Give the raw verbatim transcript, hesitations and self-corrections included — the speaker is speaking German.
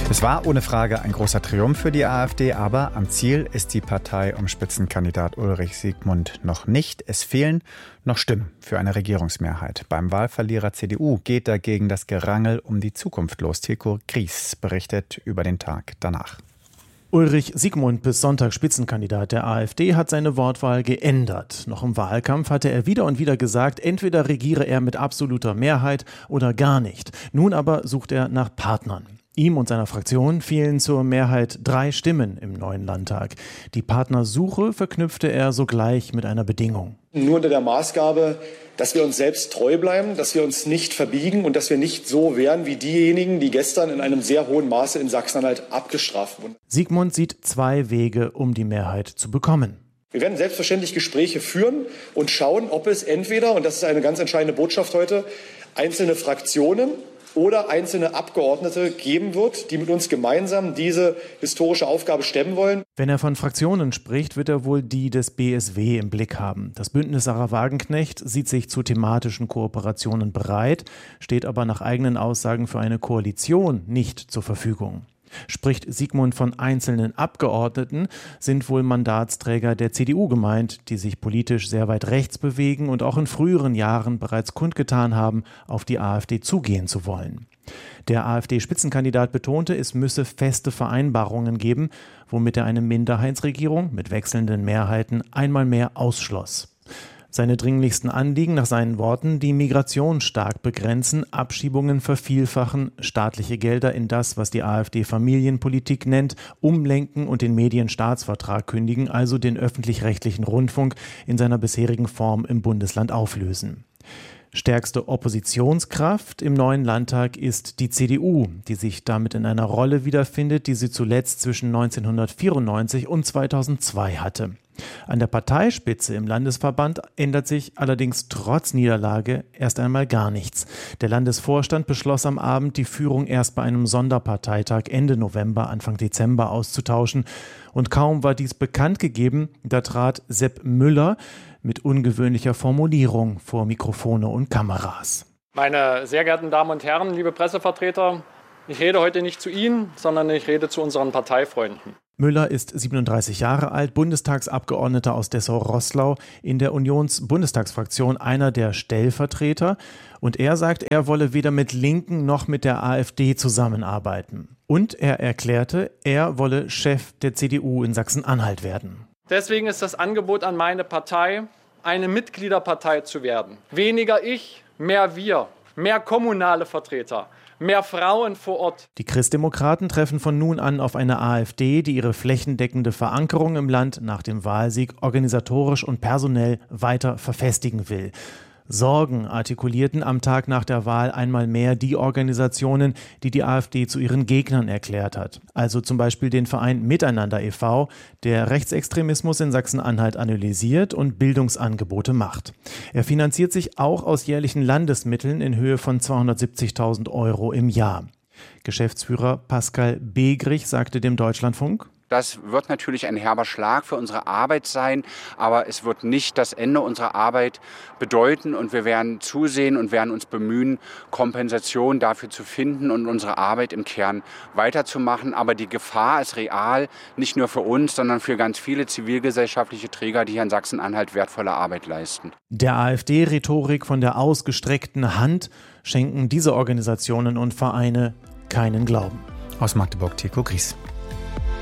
Es war ohne Frage ein großer Triumph für die AfD, aber am Ziel ist die Partei um Spitzenkandidat Ulrich Siegmund noch nicht. Es fehlen noch Stimmen für eine Regierungsmehrheit. Beim Wahlverlierer C D U geht dagegen das Gerangel um die Zukunft los. Tilko Gries berichtet über den Tag danach. Ulrich Siegmund, bis Sonntag Spitzenkandidat der AfD, hat seine Wortwahl geändert. Noch im Wahlkampf hatte er wieder und wieder gesagt, entweder regiere er mit absoluter Mehrheit oder gar nicht. Nun aber sucht er nach Partnern. Ihm und seiner Fraktion fehlen zur Mehrheit drei Stimmen im neuen Landtag. Die Partnersuche verknüpfte er sogleich mit einer Bedingung. Nur unter der Maßgabe, dass wir uns selbst treu bleiben, dass wir uns nicht verbiegen und dass wir nicht so wären wie diejenigen, die gestern in einem sehr hohen Maße in Sachsen-Anhalt abgestraft wurden. Siegmund sieht zwei Wege, um die Mehrheit zu bekommen. Wir werden selbstverständlich Gespräche führen und schauen, ob es entweder, und das ist eine ganz entscheidende Botschaft heute, einzelne Fraktionen oder einzelne Abgeordnete geben wird, die mit uns gemeinsam diese historische Aufgabe stemmen wollen. Wenn er von Fraktionen spricht, wird er wohl die des B S W im Blick haben. Das Bündnis Sarah Wagenknecht sieht sich zu thematischen Kooperationen bereit, steht aber nach eigenen Aussagen für eine Koalition nicht zur Verfügung. Spricht Siegmund von einzelnen Abgeordneten, sind wohl Mandatsträger der C D U gemeint, die sich politisch sehr weit rechts bewegen und auch in früheren Jahren bereits kundgetan haben, auf die AfD zugehen zu wollen. Der AfD-Spitzenkandidat betonte, es müsse feste Vereinbarungen geben, womit er eine Minderheitsregierung mit wechselnden Mehrheiten einmal mehr ausschloss. Seine dringlichsten Anliegen nach seinen Worten: die Migration stark begrenzen, Abschiebungen vervielfachen, staatliche Gelder in das, was die AfD Familienpolitik nennt, umlenken und den Medienstaatsvertrag kündigen, also den öffentlich-rechtlichen Rundfunk in seiner bisherigen Form im Bundesland auflösen. Stärkste Oppositionskraft im neuen Landtag ist die C D U, die sich damit in einer Rolle wiederfindet, die sie zuletzt zwischen neunzehnhundertvierundneunzig und zweitausendzwei hatte. An der Parteispitze im Landesverband ändert sich allerdings trotz Niederlage erst einmal gar nichts. Der Landesvorstand beschloss am Abend, die Führung erst bei einem Sonderparteitag Ende November, Anfang Dezember auszutauschen. Und kaum war dies bekannt gegeben, da trat Sepp Müller mit ungewöhnlicher Formulierung vor Mikrofone und Kameras. Meine sehr geehrten Damen und Herren, liebe Pressevertreter, ich rede heute nicht zu Ihnen, sondern ich rede zu unseren Parteifreunden. Müller ist siebenunddreißig Jahre alt, Bundestagsabgeordneter aus Dessau-Roßlau, in der Unions-Bundestagsfraktion einer der Stellvertreter. Und er sagt, er wolle weder mit Linken noch mit der AfD zusammenarbeiten. Und er erklärte, er wolle Chef der C D U in Sachsen-Anhalt werden. Deswegen ist das Angebot an meine Partei, eine Mitgliederpartei zu werden. Weniger ich, mehr wir, mehr kommunale Vertreter. Mehr Frauen vor Ort. Die Christdemokraten treffen von nun an auf eine AfD, die ihre flächendeckende Verankerung im Land nach dem Wahlsieg organisatorisch und personell weiter verfestigen will. Sorgen artikulierten am Tag nach der Wahl einmal mehr die Organisationen, die die AfD zu ihren Gegnern erklärt hat. Also zum Beispiel den Verein Miteinander e V, der Rechtsextremismus in Sachsen-Anhalt analysiert und Bildungsangebote macht. Er finanziert sich auch aus jährlichen Landesmitteln in Höhe von zweihundertsiebzigtausend Euro im Jahr. Geschäftsführer Pascal Begrich sagte dem Deutschlandfunk: Das wird natürlich ein herber Schlag für unsere Arbeit sein, aber es wird nicht das Ende unserer Arbeit bedeuten und wir werden zusehen und werden uns bemühen, Kompensation dafür zu finden und unsere Arbeit im Kern weiterzumachen. Aber die Gefahr ist real, nicht nur für uns, sondern für ganz viele zivilgesellschaftliche Träger, die hier in Sachsen-Anhalt wertvolle Arbeit leisten. Der AfD-Rhetorik von der ausgestreckten Hand schenken diese Organisationen und Vereine keinen Glauben. Aus Magdeburg, Tilko Gries.